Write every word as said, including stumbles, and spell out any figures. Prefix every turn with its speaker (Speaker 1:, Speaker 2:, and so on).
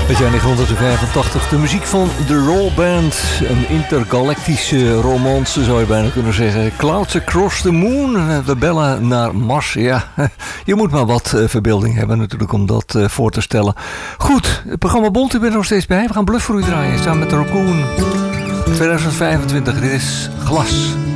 Speaker 1: Het jaar negentien vijfentachtig, de muziek van The Roll Band. Een intergalactische romance zou je bijna kunnen zeggen. Clouds Across the Moon, we bellen naar Mars. Ja, je moet maar wat verbeelding hebben natuurlijk om dat voor te stellen. Goed, het programma Bond, u bent er nog steeds bij. We gaan Bluff voor u draaien, samen met de Raccoon. tweeduizend vijfentwintig, dit is Glas.